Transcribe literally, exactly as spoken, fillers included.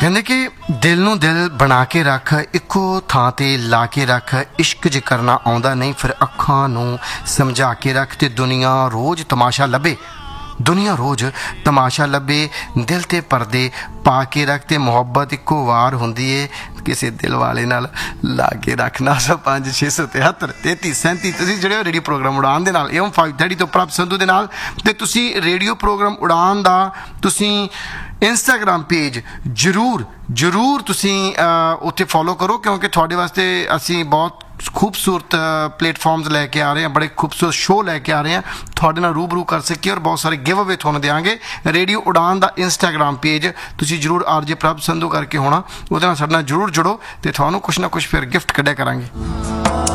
ਕਹਿੰਦੇ ਕਿ ਦਿਲ ਨੂੰ ਦਿਲ ਬਣਾ ਕੇ ਰੱਖ, ਇੱਕੋ ਥਾਂ ਤੇ ਲਾ ਕੇ ਰੱਖ, ਇਸ਼ਕ ਜੇ ਕਰਨਾ ਆਉਂਦਾ ਨਹੀਂ ਫਿਰ ਅੱਖਾਂ ਨੂੰ ਸਮਝਾ ਕੇ ਰੱਖ। ਤੇ ਦੁਨੀਆ ਰੋਜ਼ ਤਮਾਸ਼ਾ ਲੱਭੇ, ਦੁਨੀਆ ਰੋਜ਼ ਤਮਾਸ਼ਾ ਲੱਭੇ, ਦਿਲ ਤੇ ਪਰਦੇ ਪਾ ਕੇ ਰੱਖ। ਤੇ ਮੁਹੱਬਤ ਇੱਕੋ ਵਾਰ ਹੁੰਦੀ ਏ, ਕਿਸੇ ਦਿਲ ਵਾਲੇ ਨਾਲ ਲਾ ਕੇ ਰੱਖ। ਨੌ ਸੌ ਪੰਜ ਛੇ ਸੌ ਤਿਹੱਤਰ ਤੇਤੀ ਸੈਂਤੀ ਤੁਸੀਂ ਜਿਹੜੇ ਹੋ ਰੇਡੀਓ ਪ੍ਰੋਗਰਾਮ ਉਡਾਨ ਦੇ ਨਾਲ ਏਮ ਫਾਈਵ ਥਰਟੀ ਤੋਂ ਪ੍ਰਭ ਸੰਧੂ ਦੇ ਨਾਲ। ਤੇ ਤੁਸੀਂ ਰੇਡੀਓ ਪ੍ਰੋਗਰਾਮ ਉਡਾਨ ਦਾ ਤੁਸੀਂ ਇੰਸਟਾਗ੍ਰਾਮ ਪੇਜ ਜ਼ਰੂਰ ਜ਼ਰੂਰ ਤੁਸੀਂ ਉੱਥੇ ਫੋਲੋ ਕਰੋ, ਕਿਉਂਕਿ ਤੁਹਾਡੇ ਵਾਸਤੇ ਅਸੀਂ ਬਹੁਤ ਖੂਬਸੂਰਤ ਪਲੇਟਫਾਰਮਸ ਲੈ ਕੇ ਆ ਰਹੇ ਹਾਂ, ਬੜੇ ਖੂਬਸੂਰਤ ਸ਼ੋਅ ਲੈ ਕੇ ਆ ਰਹੇ ਹਾਂ, ਤੁਹਾਡੇ ਨਾਲ ਰੂਬਰੂ ਕਰ ਸਕੀਏ ਔਰ ਬਹੁਤ ਸਾਰੇ ਗਿਵ ਅਵੇ ਤੁਹਾਨੂੰ ਦੇਵਾਂਗੇ। ਰੇਡੀਓ ਉਡਾਨ ਦਾ ਇੰਸਟਾਗ੍ਰਾਮ ਪੇਜ ਤੁਸੀਂ ਜ਼ਰੂਰ ਆਰ ਜੇ ਪ੍ਰਭ ਸੰਧੂ ਕਰਕੇ ਹੋਣਾ, ਉਹਦੇ ਨਾਲ ਸਾਡੇ ਨਾਲ ਜ਼ਰੂਰ ਜੁੜੋ ਤੇ ਤੁਹਾਨੂੰ ਕੁਛ ਨਾ ਕੁਛ ਫਿਰ ਗਿਫਟ ਕੱਢਿਆ ਕਰਾਂਗੇ।